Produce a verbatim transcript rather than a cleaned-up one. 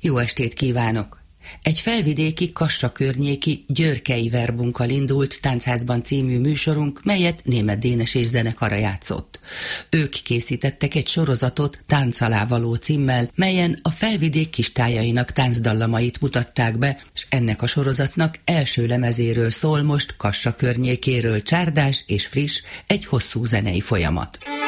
Jó estét kívánok! Egy felvidéki, Kassa környéki Györkei verbunkkal indult Táncházban című műsorunk, melyet Németh Dénes és zenekara játszott. Ők készítettek egy sorozatot Tánc alá való címmel, melyen a felvidék kistájainak táncdallamait mutatták be, és ennek a sorozatnak első lemezéről szól most Kassa környékéről csárdás és friss, egy hosszú zenei folyamat.